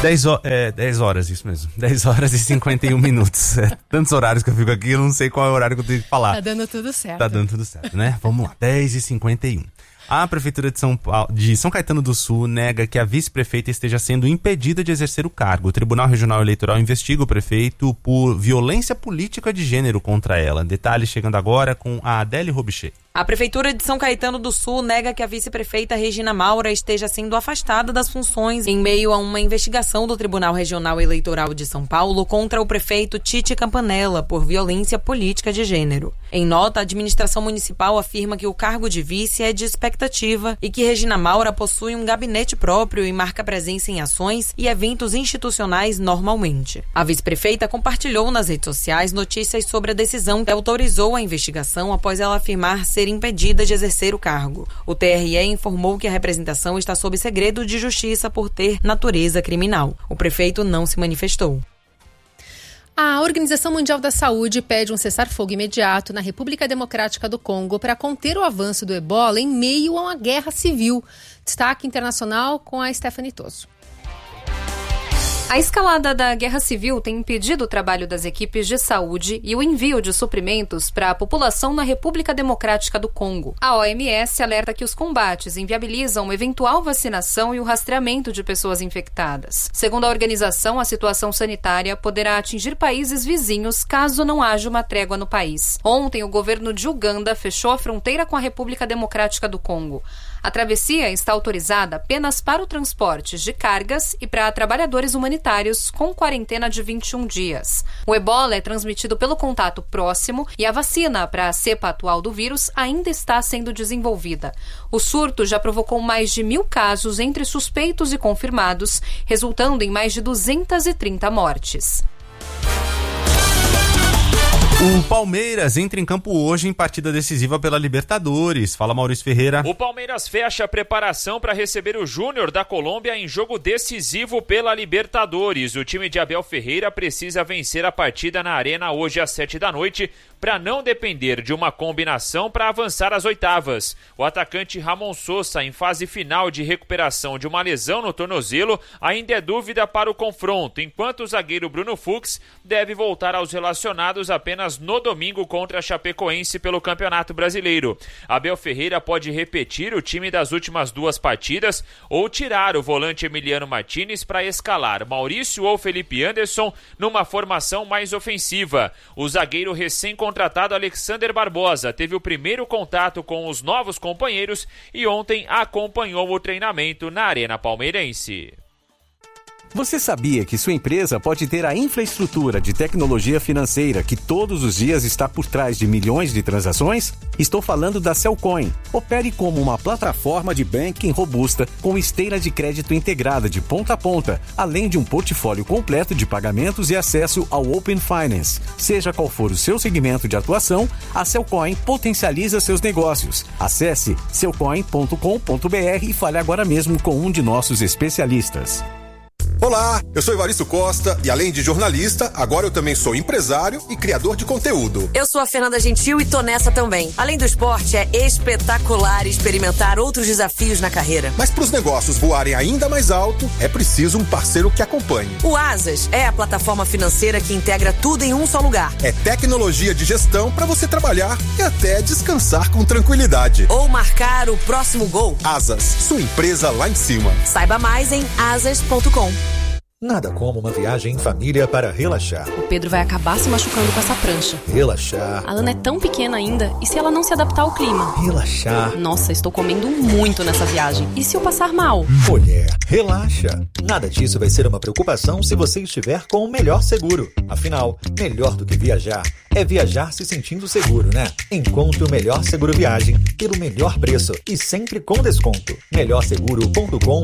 10 horas, isso mesmo. 10 horas e 51 minutos. Tantos horários que eu fico aqui, eu não sei qual é o horário que eu tenho que falar. Tá dando tudo certo. Tá dando tudo certo, né? Vamos lá, 10h51. A Prefeitura de São Caetano do Sul nega que a vice-prefeita esteja sendo impedida de exercer o cargo. O Tribunal Regional Eleitoral investiga o prefeito por violência política de gênero contra ela. Detalhes chegando agora com a Adélia Robichê. A Prefeitura de São Caetano do Sul nega que a vice-prefeita Regina Maura esteja sendo afastada das funções em meio a uma investigação do Tribunal Regional Eleitoral de São Paulo contra o prefeito Tite Campanella por violência política de gênero. Em nota, a administração municipal afirma que o cargo de vice é de expectativa e que Regina Maura possui um gabinete próprio e marca presença em ações e eventos institucionais normalmente. A vice-prefeita compartilhou nas redes sociais notícias sobre a decisão que autorizou a investigação após ela afirmar ser impedida de exercer o cargo. O TRE informou que a representação está sob segredo de justiça por ter natureza criminal. O prefeito não se manifestou. A Organização Mundial da Saúde pede um cessar-fogo imediato na República Democrática do Congo para conter o avanço do ebola em meio a uma guerra civil. Destaque internacional com a Stephanie Toso. A escalada da guerra civil tem impedido o trabalho das equipes de saúde e o envio de suprimentos para a população na República Democrática do Congo. A OMS alerta que os combates inviabilizam eventual vacinação e o rastreamento de pessoas infectadas. Segundo a organização, a situação sanitária poderá atingir países vizinhos caso não haja uma trégua no país. Ontem, o governo de Uganda fechou a fronteira com a República Democrática do Congo. A travessia está autorizada apenas para o transporte de cargas e para trabalhadores humanitários com quarentena de 21 dias. O ebola é transmitido pelo contato próximo e a vacina para a cepa atual do vírus ainda está sendo desenvolvida. O surto já provocou mais de 1.000 casos entre suspeitos e confirmados, resultando em mais de 230 mortes. O Palmeiras entra em campo hoje em partida decisiva pela Libertadores. Fala, Maurício Ferreira. O Palmeiras fecha a preparação para receber o Júnior da Colômbia em jogo decisivo pela Libertadores. O time de Abel Ferreira precisa vencer a partida na Arena hoje às 19h para não depender de uma combinação para avançar às oitavas. O atacante Ramon Sosa, em fase final de recuperação de uma lesão no tornozelo, ainda é dúvida para o confronto, enquanto o zagueiro Bruno Fux deve voltar aos relacionados apenas no domingo contra a Chapecoense pelo Campeonato Brasileiro. Abel Ferreira pode repetir o time das últimas duas partidas ou tirar o volante Emiliano Martinez para escalar Maurício ou Felipe Anderson numa formação mais ofensiva. O zagueiro recém-contratado Alexander Barbosa teve o primeiro contato com os novos companheiros e ontem acompanhou o treinamento na Arena Palmeirense. Você sabia que sua empresa pode ter a infraestrutura de tecnologia financeira que todos os dias está por trás de milhões de transações? Estou falando da Cellcoin. Opere como uma plataforma de banking robusta com esteira de crédito integrada de ponta a ponta, além de um portfólio completo de pagamentos e acesso ao Open Finance. Seja qual for o seu segmento de atuação, a Cellcoin potencializa seus negócios. Acesse cellcoin.com.br e fale agora mesmo com um de nossos especialistas. Olá, eu sou Evaristo Costa e além de jornalista, agora eu também sou empresário e criador de conteúdo. Eu sou a Fernanda Gentil e tô nessa também. Além do esporte, é espetacular experimentar outros desafios na carreira. Mas para os negócios voarem ainda mais alto, é preciso um parceiro que acompanhe. O Asas é a plataforma financeira que integra tudo em um só lugar. É tecnologia de gestão para você trabalhar e até descansar com tranquilidade. Ou marcar o próximo gol. Asas, sua empresa lá em cima. Saiba mais em asas.com. Nada como uma viagem em família para relaxar. O Pedro vai acabar se machucando com essa prancha. Relaxar. A Ana é tão pequena ainda. E se ela não se adaptar ao clima? Relaxar. Nossa, estou comendo muito nessa viagem. E se eu passar mal? Mulher, relaxa. Nada disso vai ser uma preocupação se você estiver com o melhor seguro. Afinal, melhor do que viajar é viajar se sentindo seguro, né? Encontre o melhor seguro viagem pelo melhor preço e sempre com desconto. melhorseguro.com.br.